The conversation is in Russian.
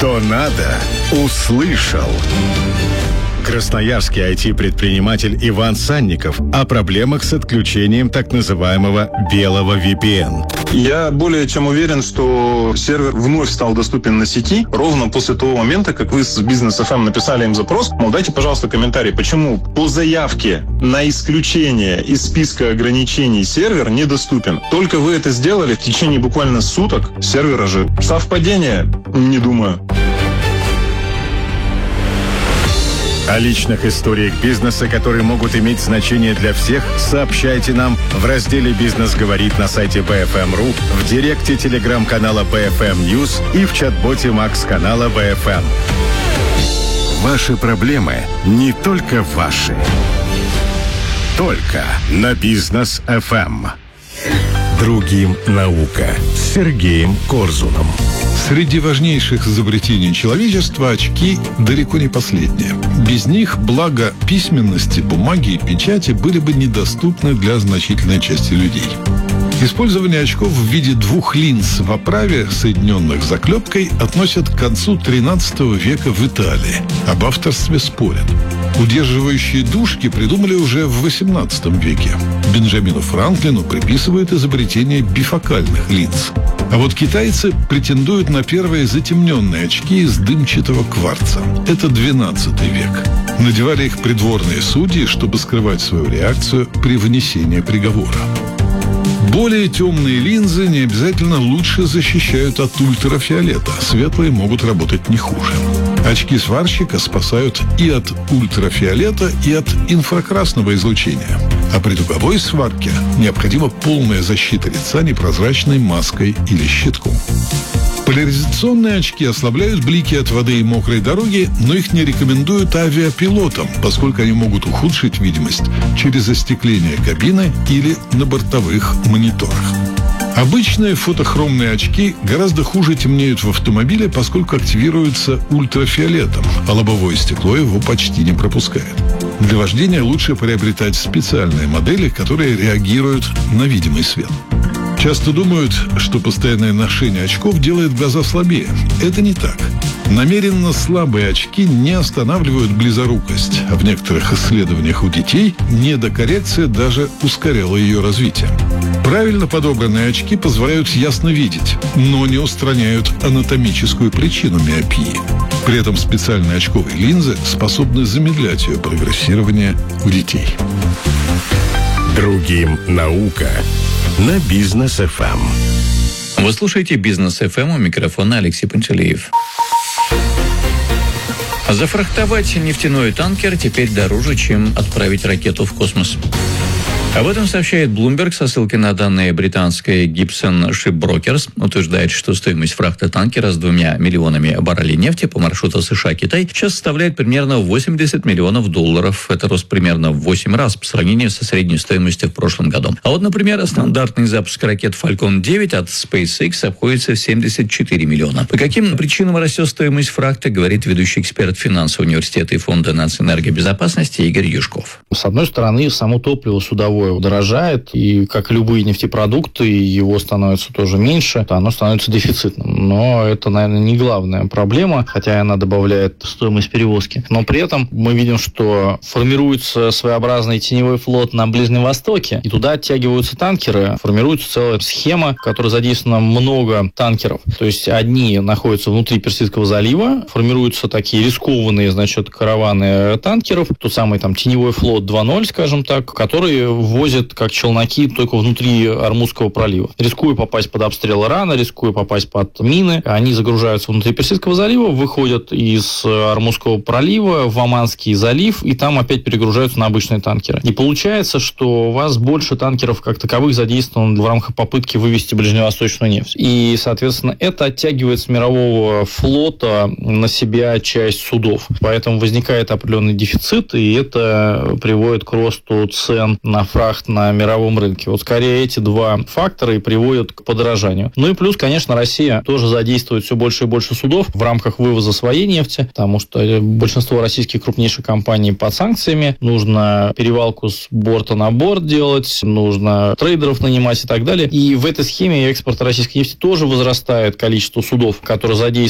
Что надо, услышал. Красноярский IT-предприниматель Иван Санников о проблемах с отключением так называемого белого VPN. Я более чем уверен, что сервер вновь стал доступен на сети ровно после того момента, как вы с Business FM написали им запрос. Мол, дайте, пожалуйста, комментарий, почему по заявке на исключение из списка ограничений сервер недоступен. Только вы это сделали, в течение буквально суток сервер ожил. Совпадение? Не думаю. О личных историях бизнеса, которые могут иметь значение для всех, сообщайте нам в разделе «Бизнес говорит» на сайте BFM.ru, в директе телеграм-канала BFM News и в чат-боте Макс-канала BFM. Ваши проблемы не только ваши. Только на Бизнес FM. Другим наука с Сергеем Корзуном. Среди важнейших изобретений человечества очки далеко не последние. Без них благо письменности, бумаги и печати были бы недоступны для значительной части людей. Использование очков в виде двух линз в оправе, соединенных заклепкой, относят к концу XIII века в Италии. Об авторстве спорят. Удерживающие дужки придумали уже в XVIII веке. Бенджамину Франклину приписывают изобретение бифокальных линз. А вот китайцы претендуют на первые затемненные очки из дымчатого кварца. Это XII век. Надевали их придворные судьи, чтобы скрывать свою реакцию при вынесении приговора. Более темные линзы не обязательно лучше защищают от ультрафиолета. Светлые могут работать не хуже. Очки сварщика спасают и от ультрафиолета, и от инфракрасного излучения. А при дуговой сварке необходима полная защита лица непрозрачной маской или щитком. Поляризационные очки ослабляют блики от воды и мокрой дороги, но их не рекомендуют авиапилотам, поскольку они могут ухудшить видимость через остекление кабины или на бортовых мониторах. Обычные фотохромные очки гораздо хуже темнеют в автомобиле, поскольку активируются ультрафиолетом, а лобовое стекло его почти не пропускает. Для вождения лучше приобретать специальные модели, которые реагируют на видимый свет. Часто думают, что постоянное ношение очков делает глаза слабее. Это не так. Намеренно слабые очки не останавливают близорукость, а в некоторых исследованиях у детей недокоррекция даже ускоряла ее развитие. Правильно подобранные очки позволяют ясно видеть, но не устраняют анатомическую причину миопии. При этом специальные очковые линзы способны замедлять ее прогрессирование у детей. Другим наука на Бизнес FM. Вы слушаете Бизнес FM, у микрофона Алексей Пантелеев. Зафрахтовать нефтяной танкер теперь дороже, чем отправить ракету в космос. Об этом сообщает Bloomberg со ссылкой на данные британской Gibson Shipbrokers. Утверждает, что стоимость фрахта танкера с 2 миллионами баррелей нефти по маршруту США-Китай сейчас составляет примерно $80 миллионов. Это рост примерно в 8 раз по сравнению со средней стоимостью в прошлом году. А вот, например, стандартный запуск ракет Falcon 9 от SpaceX обходится в 74 миллиона. По каким причинам растет стоимость фрахта, говорит ведущий эксперт финансового университета и фонда нацэнергобезопасности Игорь Юшков. С одной стороны, само топливо судовое дорожает, и, как и любые нефтепродукты, его становится тоже меньше, оно становится дефицитным. Но это, наверное, не главная проблема, хотя она добавляет стоимость перевозки. Но при этом мы видим, что формируется своеобразный теневой флот на Ближнем Востоке, и туда оттягиваются танкеры, формируется целая схема, в которой задействовано много танкеров. То есть одни находятся внутри Персидского залива, формируются такие рискованные, караваны танкеров, тот самый теневой флот 2.0, скажем так, который возят как челноки только внутри Ормузского пролива. Рискуя попасть под обстрел Ирана, рискуя попасть под мины, они загружаются внутри Персидского залива, выходят из Ормузского пролива в Оманский залив, и там опять перегружаются на обычные танкеры. И получается, что у вас больше танкеров как таковых задействовано в рамках попытки вывести ближневосточную нефть. И, соответственно, это оттягивает с мирового флота на себя часть судов. Поэтому возникает определенный дефицит, и это приводит к росту цен на фрахт на мировом рынке. Вот скорее эти два фактора и приводят к подорожанию. Ну и плюс, конечно, Россия тоже задействует все больше и больше судов в рамках вывоза своей нефти, потому что большинство российских крупнейших компаний под санкциями. Нужно перевалку с борта на борт делать, нужно трейдеров нанимать и так далее. И в этой схеме экспорта российской нефти тоже возрастает количество судов, которые задействуют